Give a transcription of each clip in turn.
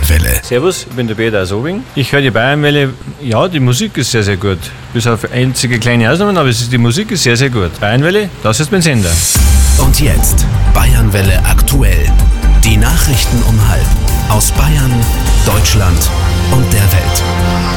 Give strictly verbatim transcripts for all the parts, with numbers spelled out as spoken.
Bayernwelle. Servus, ich bin der Peter Sobing. Ich höre die Bayernwelle. Ja, die Musik ist sehr, sehr gut. Bis auf einzige kleine Ausnahmen, aber es ist, die Musik ist sehr, sehr gut. Bayernwelle, das ist mein Sender. Und jetzt Bayernwelle aktuell. Die Nachrichten um halb. Aus Bayern, Deutschland und der Welt.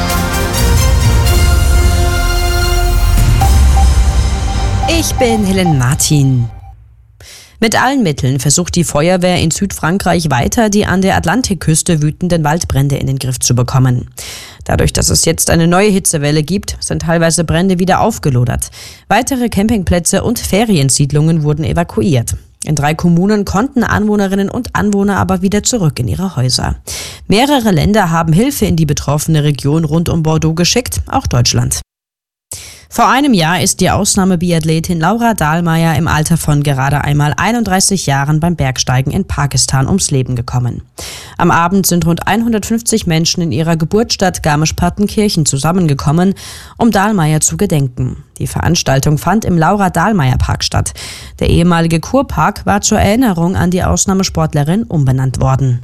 Ich bin Helen Martin. Mit allen Mitteln versucht die Feuerwehr in Südfrankreich weiter, die an der Atlantikküste wütenden Waldbrände in den Griff zu bekommen. Dadurch, dass es jetzt eine neue Hitzewelle gibt, sind teilweise Brände wieder aufgelodert. Weitere Campingplätze und Feriensiedlungen wurden evakuiert. In drei Kommunen konnten Anwohnerinnen und Anwohner aber wieder zurück in ihre Häuser. Mehrere Länder haben Hilfe in die betroffene Region rund um Bordeaux geschickt, auch Deutschland. Vor einem Jahr ist die Ausnahmebiathletin Laura Dahlmeier im Alter von gerade einmal einunddreißig Jahren beim Bergsteigen in Pakistan ums Leben gekommen. Am Abend sind rund hundertfünfzig Menschen in ihrer Geburtsstadt Garmisch-Partenkirchen zusammengekommen, um Dahlmeier zu gedenken. Die Veranstaltung fand im Laura-Dahlmeier-Park statt. Der ehemalige Kurpark war zur Erinnerung an die Ausnahmesportlerin umbenannt worden.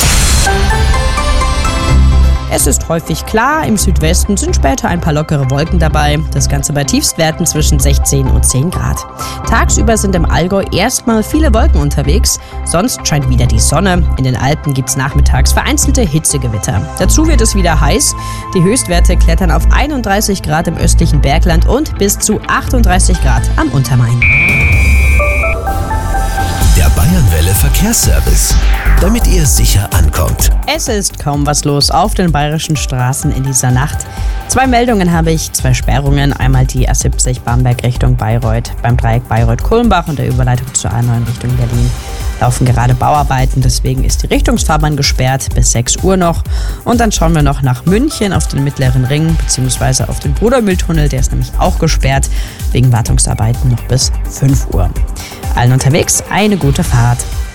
Es ist häufig klar, im Südwesten sind später ein paar lockere Wolken dabei. Das Ganze bei Tiefstwerten zwischen sechzehn und zehn Grad. Tagsüber sind im Allgäu erstmal viele Wolken unterwegs, sonst scheint wieder die Sonne. In den Alpen gibt's nachmittags vereinzelte Hitzegewitter. Dazu wird es wieder heiß. Die Höchstwerte klettern auf einunddreißig Grad im östlichen Bergland und bis zu achtunddreißig Grad am Untermain. Der Bayernwelle Verkehrsservice, damit ihr sicher ankommt. Es ist kaum was los auf den bayerischen Straßen in dieser Nacht. Zwei Meldungen habe ich, zwei Sperrungen. Einmal die A siebzig Bamberg Richtung Bayreuth. Beim Dreieck Bayreuth-Kulmbach und der Überleitung zur A neun Richtung Berlin laufen gerade Bauarbeiten. Deswegen ist die Richtungsfahrbahn gesperrt bis sechs Uhr noch. Und dann schauen wir noch nach München auf den Mittleren Ring bzw. auf den Brudermühltunnel. Der ist nämlich auch gesperrt wegen Wartungsarbeiten noch bis fünf Uhr. Allen unterwegs eine gute Fahrt.